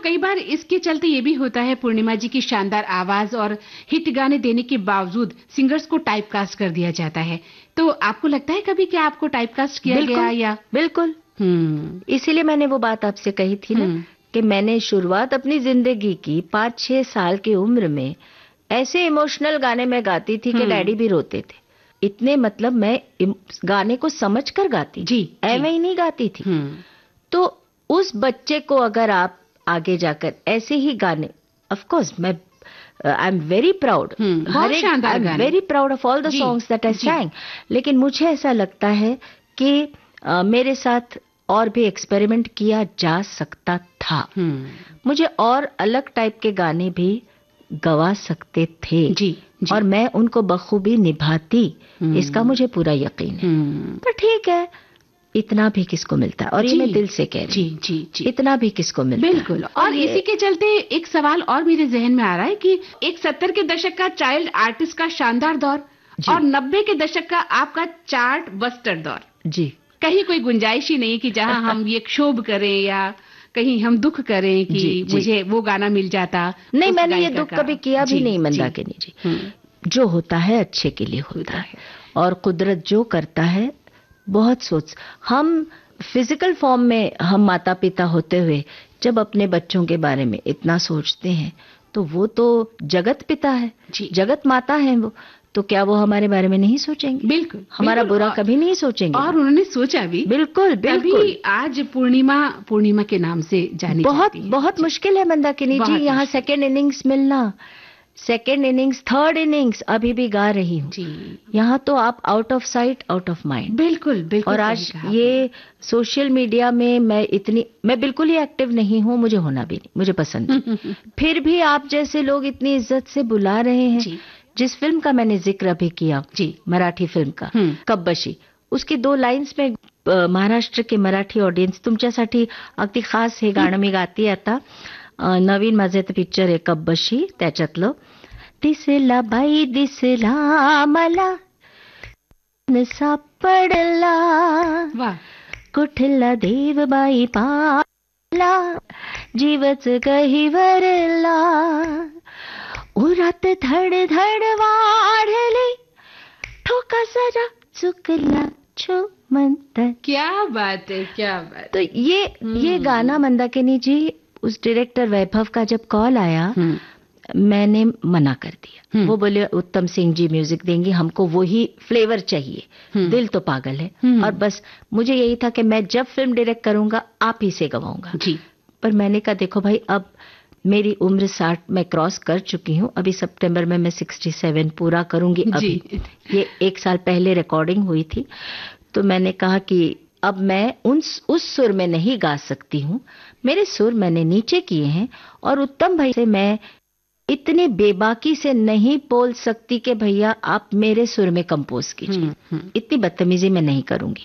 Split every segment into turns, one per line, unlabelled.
कई बार इसके चलते ये भी होता है पूर्णिमा जी की शानदार आवाज और हिट गाने देने के बावजूद सिंगर्स को टाइपकास्ट कर दिया जाता है। तो आपको लगता है कभी कि आपको टाइपकास्ट किया गया या?
बिल्कुल। इसीलिए मैंने वो बात आपसे कही थी ना कि मैंने शुरुआत अपनी जिंदगी की 5-6 साल की उम्र में ऐसे इमोशनल गाने में गाती थी कि डैडी भी रोते थे। इतने मतलब मैं गाने को समझ कर गाती जी, ऐਵੇਂ ही नहीं गाती थी। तो उस बच्चे को अगर आप आगे जाकर ऐसे ही गाने, ऑफ कोर्स मैं I am very proud, I am very proud of all the songs that I sang, लेकिन मुझे ऐसा लगता है कि मेरे साथ और भी एक्सपेरिमेंट किया जा सकता था। मुझे और अलग टाइप के गाने भी गवा सकते थे जी, और मैं उनको बखूबी निभाती, इसका मुझे पूरा यकीन है। पर ठीक है, इतना भी किसको मिलता है, और ये मैं दिल से कह रही हूँ जी, इतना भी किसको मिलता है।
बिल्कुल। और इसी के चलते एक सवाल और मेरे जहन में आ रहा है कि एक 70 के दशक का चाइल्ड आर्टिस्ट का शानदार दौर और 90 के दशक का आपका चार्ट बस्टर दौर जी, कहीं कोई गुंजाइश ही नहीं कि जहां हम ये क्षोभ करें या कहीं हम दुख करें कि मुझे वो गाना मिल जाता।
नहीं, मैंने ये दुख कभी किया भी नहीं मंदाकिनी जी। जो होता है अच्छे के लिए होता है, और कुदरत जो करता है बहुत सोच। हम फिजिकल फॉर्म में हम माता पिता होते हुए जब अपने बच्चों के बारे में इतना सोचते हैं, तो वो तो जगत पिता है, जगत माता है वो, तो क्या वो हमारे बारे में नहीं सोचेंगे? बिल्कुल, हमारा बुरा कभी नहीं सोचेंगे।
और उन्होंने सोचा भी। बिल्कुल बिल्कुल। आज पूर्णिमा के नाम से जानी जाती है।
बहुत मुश्किल है मंदाकिनी जी यहाँ सेकेंड इनिंग्स मिलना, सेकेंड इनिंग्स, थर्ड इनिंग्स अभी भी गा रही हूँ जी। यहाँ तो आप out of sight out of mind.
बिल्कुल बिल्कुल।
और आज ये सोशल मीडिया में मैं बिल्कुल ही एक्टिव नहीं हूँ, मुझे होना भी नहीं, मुझे पसंद नहीं। फिर भी आप जैसे लोग इतनी इज्जत से बुला रहे हैं। जिस फिल्म का मैंने जिक्र अभी किया जी, मराठी फिल्म का कब्बशी, उसकी 2 लाईन्स में महाराष्ट्र के मराठी ऑडियन्स तुमच्यासाठी अगदी खास हे गाणं मी गाते आता। नवीन माझे पिक्चर आहे कब्बशी, त्याच्यातलं दिसला बाई दिसला मला सापडला, कुठला देव बाई पाला जीवच गहिवरला, उरात धड धड वाढली ठोका सरा चुकला छो म्हणतात।
क्या बात है, क्या बात।
तो ये गाना मंदाकिनी जी, उस डायरेक्टर वैभव का जब कॉल आया मैंने मना कर दिया। वो बोले उत्तम सिंह जी म्यूजिक देंगे, हमको वही फ्लेवर चाहिए, दिल तो पागल है। और बस मुझे यही था कि मैं जब फिल्म डायरेक्ट करूंगा आप ही से गवाऊंगा जी। पर मैंने कहा देखो भाई, अब मेरी उम्र 60 मैं क्रॉस कर चुकी हूँ, अभी सितंबर में मैं 67 पूरा करूंगी। अभी ये 1 साल पहले रिकॉर्डिंग हुई थी, तो मैंने कहा कि अब मैं उस सुर में नहीं गा सकती हूँ, मेरे सुर मैंने नीचे किए हैं, और उत्तम भाई से मैं इतनी बेबाकी से नहीं बोल सकती कि भैया आप मेरे सुर में कंपोज कीजिए, इतनी बदतमीजी मैं नहीं करूंगी।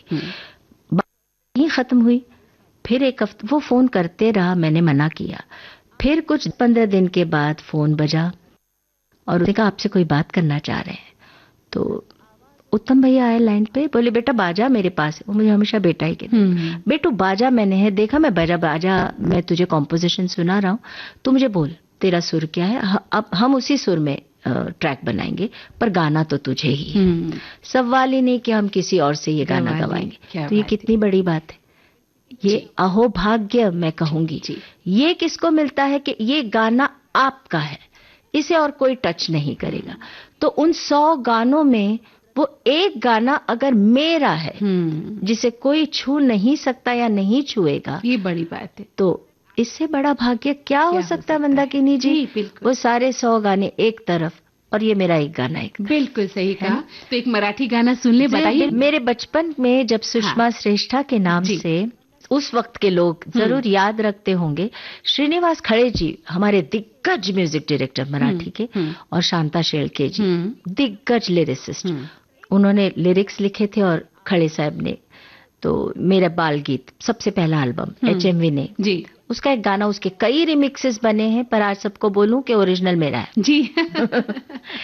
बात खत्म हुई, फिर एक हफ्ता वो फोन करते रहा, मैंने मना किया। फिर कुछ 15 दिन के बाद फोन बजा और उसने कहा आपसे कोई बात करना चाह रहे हैं। तो उत्तम भैया आए लाइन पे, बोले बेटा बाजा मेरे पास है। वो मुझे हमेशा बेटा ही कहते, बेटू बाजा मैंने है देखा, मैं बाजा मैं तुझे कॉम्पोजिशन सुना रहा हूँ, तू मुझे बोल तेरा सुर क्या है, अब हम उसी सुर में ट्रैक बनाएंगे, पर गाना तो तुझे ही। सवाल ही नहीं कि हम किसी और से ये गाना गवाएंगे। तो ये कितनी बड़ी बात है, ये अहोभाग्य मैं कहूंगी। ये किसको मिलता है कि ये गाना आपका है, इसे और कोई टच नहीं करेगा। तो उन 100 गानों में वो एक गाना अगर मेरा है जिसे कोई छू नहीं सकता या नहीं छुएगा,
ये बड़ी बात है।
तो इससे बड़ा भाग्य क्या हो सकता है मंदाकिनी जी? वो सारे 100 गाने एक तरफ और ये मेरा एक गाना एक।
बिल्कुल सही कहा। तो एक मराठी गाना सुन ले, बताइए।
मेरे बचपन में जब सुषमा श्रेष्ठा के नाम से उस वक्त के लोग जरूर याद रखते होंगे, श्रीनिवास खड़े जी हमारे दिग्गज म्यूजिक डायरेक्टर मराठी के, और शांता शेळके जी दिग्गज लिरिसिस्ट, उन्होंने लिरिक्स लिखे थे और खड़े साहब ने तो मेरा बाल गीत सबसे पहला एल्बम HMV ने जी, उसका एक गाना, उसके कई रिमिक्सेस बने हैं, पर आज सबको बोलूं कि ओरिजिनल मेरा है जी।